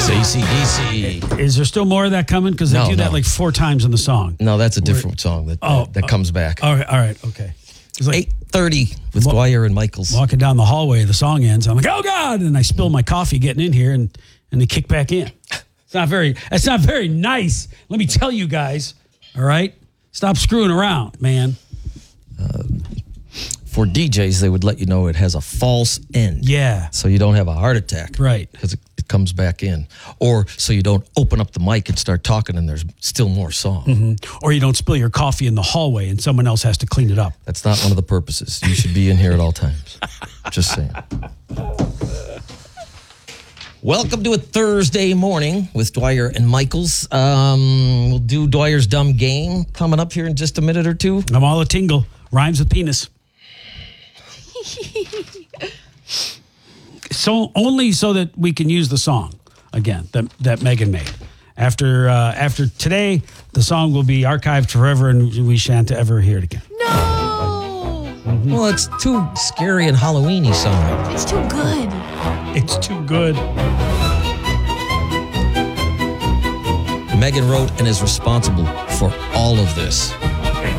AC/DC. Is there still more of that coming? Because they do that like 4 times in the song. No, that's a different song that comes back. All right, okay. It's like 8:30 with Dwyer and Michaels. Walking down the hallway, the song ends. I'm like, oh God! And I spill my coffee getting in here, and they kick back in. It's not very nice. Let me tell you guys. All right, stop screwing around, man. For DJs, they would let you know it has a false end. Yeah. So you don't have a heart attack. Right. Because it comes back in. Or so you don't open up the mic and start talking and there's still more song. Mm-hmm. Or you don't spill your coffee in the hallway and someone else has to clean it up. That's not one of the purposes. You should be in here at all times. Just saying. Welcome to a Thursday morning with Dwyer and Michaels. We'll do Dwyer's Dumb Game coming up here in just a minute or two. I'm all a tingle. Rhymes with penis. So only so that we can use the song again that Megan made. After today, the song will be archived forever, and we shan't ever hear it again. No! Mm-hmm. Well, it's too scary and Halloween-y song. It's too good. It's too good. Megan wrote and is responsible for all of this.